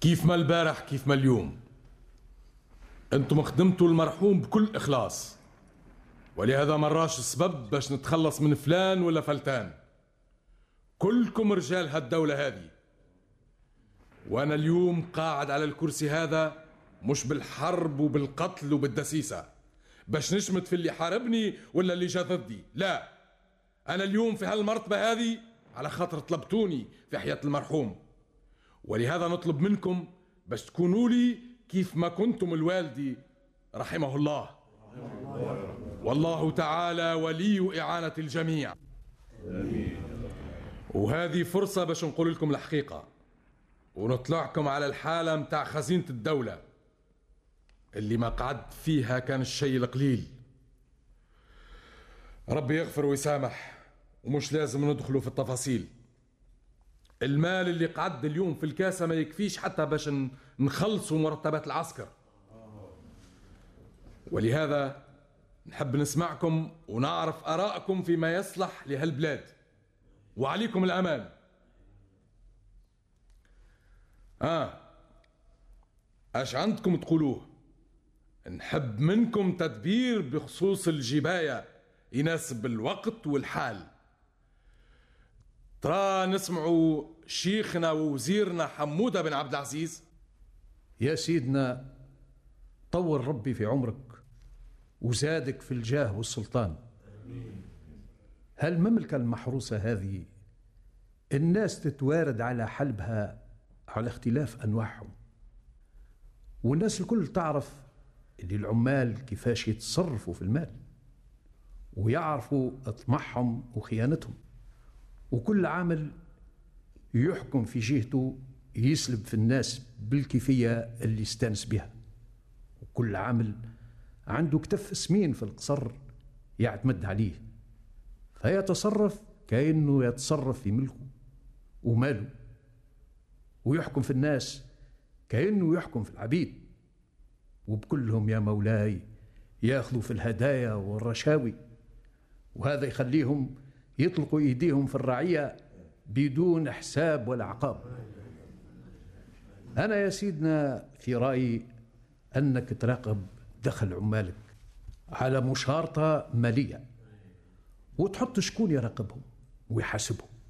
كيف ما البارح كيف ما اليوم انتم خدمتوا المرحوم بكل إخلاص، ولهذا مراش السبب باش نتخلص من فلان ولا فلتان. كلكم رجال هالدولة هذه، وأنا اليوم قاعد على الكرسي هذا مش بالحرب وبالقتل وبالدسيسة باش نشمت في اللي حاربني ولا اللي جا ضدي. لا، أنا اليوم في هالمرتبة هذه على خاطر طلبتوني في حياة المرحوم، ولهذا نطلب منكم باش تكونوا لي كيف ما كنتم الوالدي رحمه الله. والله تعالى ولي إعانة الجميع. وهذه فرصة باش نقول لكم الحقيقة ونطلعكم على الحالة متاع خزينة الدولة اللي ما قعد فيها كان الشيء القليل. ربي يغفر ويسامح، ومش لازم ندخلوا في التفاصيل. المال اللي قعد اليوم في الكاسة ما يكفيش حتى باش نخلصوا مرتبات العسكر، ولهذا نحب نسمعكم ونعرف آراءكم فيما يصلح لهالبلاد، وعليكم الأمان. اش عندكم تقولوه؟ نحب منكم تدبير بخصوص الجباية يناسب الوقت والحال. ترى نسمعوا شيخنا ووزيرنا حمودة بن عبد العزيز. يا سيدنا طول ربي في عمرك وزادك في الجاه والسلطان. هالمملكة المحروسة هذه الناس تتوارد على حلبها على اختلاف أنواعهم، والناس الكل تعرف اللي العمال كيفاش يتصرفوا في المال ويعرفوا اطماعهم وخيانتهم، وكل عامل يحكم في جهته يسلب في الناس بالكيفية اللي يستانس بها، وكل عامل عنده كتف سمين في القصر يعتمد عليه، فيتصرف كأنه يتصرف في ملكه وماله، ويحكم في الناس كأنه يحكم في العبيد، وبكلهم يا مولاي ياخذوا في الهدايا والرشاوي، وهذا يخليهم يطلقوا ايديهم في الرعية بدون حساب ولا عقاب. أنا يا سيدنا في رأيي أنك تراقب دخل عمالك على مشارطة مالية، وتحط شكون يراقبهم ويحاسبهم،